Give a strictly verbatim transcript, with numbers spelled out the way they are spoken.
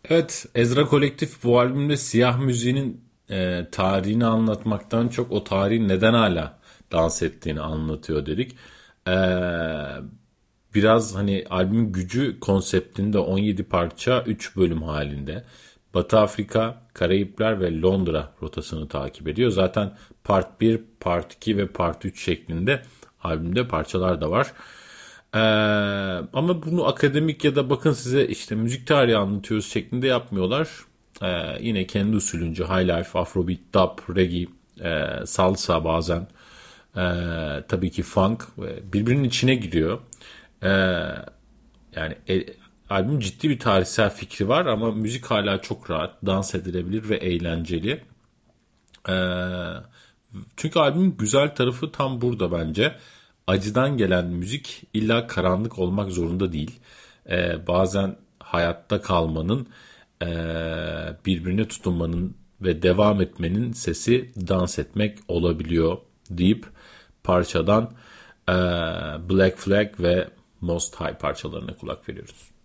Evet, Ezra Kolektif bu albümde siyah müziğinin e, tarihini anlatmaktan çok o tarihin neden hala dans ettiğini anlatıyor dedik. E, Biraz hani albümün gücü konseptinde on yedi parça üç bölüm halinde. Batı Afrika, Karayipler ve Londra rotasını takip ediyor. Zaten Part bir, Part iki ve Part üç şeklinde albümde parçalar da var. Ee, Ama bunu akademik ya da bakın size işte müzik tarihi anlatıyoruz şeklinde yapmıyorlar. Ee, yine kendi usulünce high life, afrobeat, dub, reggae, e, salsa bazen, e, tabii ki funk ve birbirinin içine giriyor. Ee, Yani e, albüm ciddi bir tarihsel fikri var ama müzik hala çok rahat, dans edilebilir ve eğlenceli. Ee, Çünkü albümün güzel tarafı tam burada bence. Acıdan gelen müzik illa karanlık olmak zorunda değil. Ee, bazen hayatta kalmanın, e, birbirine tutunmanın ve devam etmenin sesi dans etmek olabiliyor deyip parçadan e, Black Flag ve Most High parçalarına kulak veriyoruz.